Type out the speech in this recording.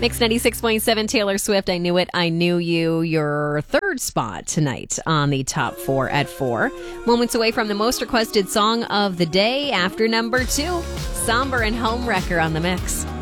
Mix 96.7 Taylor Swift, I Knew It, I Knew You, your third spot tonight on the top 4 at 4. Moments away from the most requested song of the day after number 2. Somber and Homewrecker on the mix.